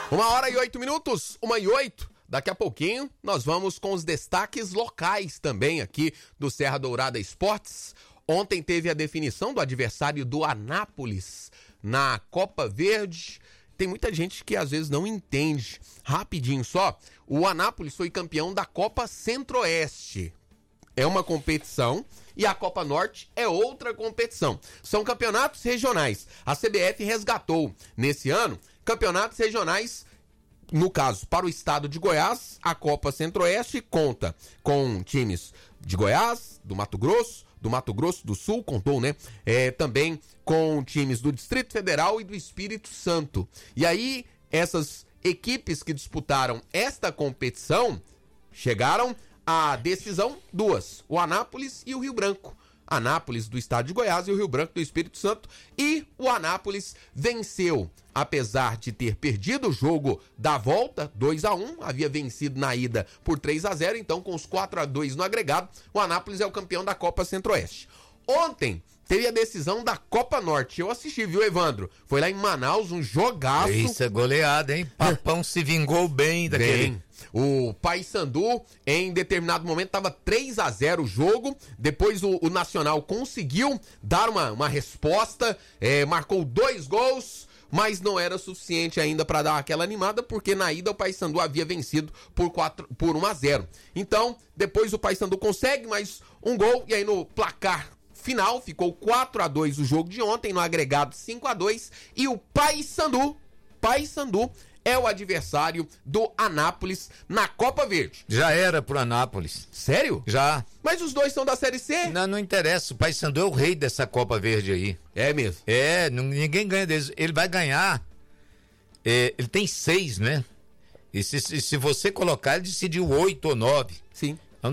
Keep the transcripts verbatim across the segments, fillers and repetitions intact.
Uma hora e oito minutos, uma e oito. Daqui a pouquinho nós vamos com os destaques locais também aqui do Serra Dourada Esportes. Ontem teve a definição do adversário do Anápolis na Copa Verde. Tem muita gente que às vezes não entende. Rapidinho só, o Anápolis foi campeão da Copa Centro-Oeste. É uma competição e a Copa Norte é outra competição. São campeonatos regionais. A C B F resgatou nesse ano campeonatos regionais. No caso, para o estado de Goiás, a Copa Centro-Oeste conta com times de Goiás, do Mato Grosso, do Mato Grosso do Sul, contou, né? É, também com times do Distrito Federal e do Espírito Santo. E aí, essas equipes que disputaram esta competição chegaram à decisão duas, o Anápolis e o Rio Branco. Anápolis do estado de Goiás e o Rio Branco do Espírito Santo, e o Anápolis venceu, apesar de ter perdido o jogo da volta, dois a um, havia vencido na ida por três a zero, então com os quatro a dois no agregado, o Anápolis é o campeão da Copa Centro-Oeste. Ontem teve a decisão da Copa Norte, eu assisti, viu, Evandro? Foi lá em Manaus, um jogaço. Isso é goleada, hein? Papão se vingou bem daquele... Bem. O Paysandu, em determinado momento, estava três a zero o jogo. Depois o, o Nacional conseguiu dar uma, uma resposta, é, marcou dois gols, mas não era suficiente ainda para dar aquela animada, porque na ida o Paysandu havia vencido por, quatro, por um a zero. Então, depois o Paysandu consegue mais um gol, e aí no placar final ficou quatro a dois o jogo de ontem, no agregado cinco a dois, e o Paysandu, Paysandu é o adversário do Anápolis na Copa Verde. Já era pro Anápolis. Sério? Já. Mas os dois são da Série C? Não, não interessa, o Paysandu é o rei dessa Copa Verde aí. É mesmo? É, não, ninguém ganha deles. Ele vai ganhar, é, ele tem seis, né? E se, se, se você colocar, ele decidiu oito ou nove. Sim. Então,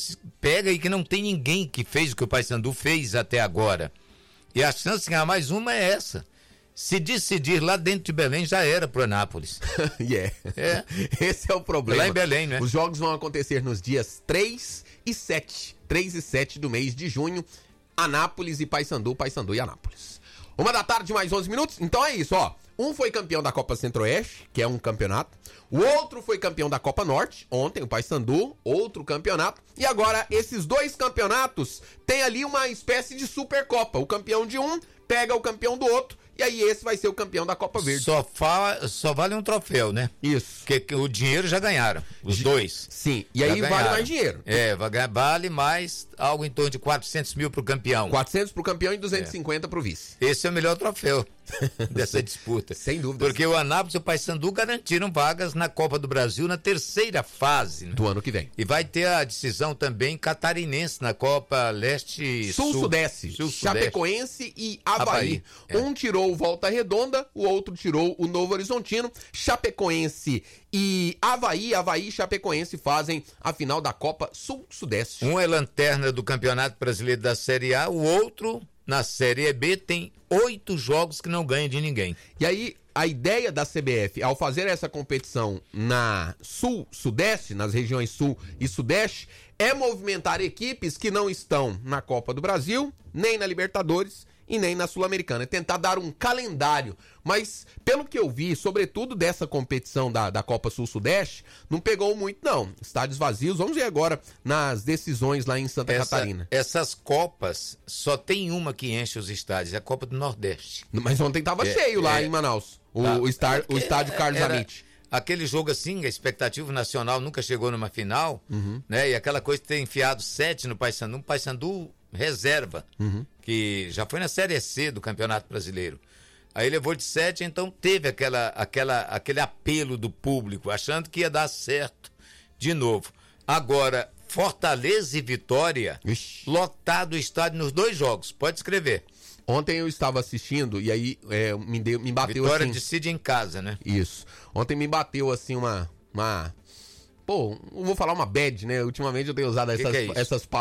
pega aí que não tem ninguém que fez o que o Paysandu fez até agora. E a chance de ganhar mais uma é essa. Se decidir lá dentro de Belém, já era pro Anápolis. Yeah. É. Esse é o problema. Lá em Belém, né? Os jogos vão acontecer nos dias três e sete. três e sete do mês de junho. Anápolis e Paysandu, Paysandu e Anápolis. Uma da tarde, mais onze minutos. Então é isso, ó. Um foi campeão da Copa Centro-Oeste, que é um campeonato. O outro foi campeão da Copa Norte, ontem, o Paysandu, outro campeonato. E agora, esses dois campeonatos têm ali uma espécie de Supercopa. O campeão de um pega o campeão do outro. E aí esse vai ser o campeão da Copa Verde. Só, fa... Só vale um troféu, né? Isso. Porque o dinheiro já ganharam, os G... dois. Sim, e já aí ganharam. Vale mais dinheiro. É, vale mais algo em torno de quatrocentos mil pro campeão. quatrocentos pro campeão e duzentos e cinquenta é. pro vice. Esse é o melhor troféu dessa disputa. Sem dúvida. Porque o Anápolis e o Paysandu garantiram vagas na Copa do Brasil na terceira fase, né? Do ano que vem. E vai ter a decisão também catarinense na Copa Leste Sul-Sudeste. Sul, Chapecoense e Avaí. Avaí. É. Um tirou o Volta Redonda, o outro tirou o Novo Horizontino. Chapecoense e Avaí, Avaí e Chapecoense fazem a final da Copa Sul-Sudeste. Um é lanterna do Campeonato Brasileiro da Série A, o outro, na Série B, tem oito jogos que não ganha de ninguém. E aí, a ideia da C B F, ao fazer essa competição na Sul-Sudeste, nas regiões Sul e Sudeste, é movimentar equipes que não estão na Copa do Brasil, nem na Libertadores e nem na Sul-Americana. É tentar dar um calendário. Mas, pelo que eu vi, sobretudo dessa competição da, da Copa Sul-Sudeste, não pegou muito, não. Estádios vazios. Vamos ver agora nas decisões lá em Santa Essa, Catarina. Essas Copas, só tem uma que enche os estádios, é a Copa do Nordeste. Mas ontem tava é, cheio lá é, em Manaus. O, tá. o, estar, o estádio Carlos Era, Amit. Aquele jogo assim, a expectativa nacional nunca chegou numa final, uhum. né? E aquela coisa de ter enfiado sete no Paysandu, um Paysandu reserva, uhum. que já foi na Série C do Campeonato Brasileiro. Aí levou de sete, então teve aquela, aquela, aquele apelo do público, achando que ia dar certo de novo. Agora, Fortaleza e Vitória, Ixi. lotado o estádio nos dois jogos, pode escrever. Ontem eu estava assistindo e aí é, me, deu, me bateu Vitória assim... decide em casa, né? Isso. Ontem me bateu assim uma... uma... Pô, não vou falar uma bad, né? Ultimamente eu tenho usado Que essas, que é isso? essas palavras.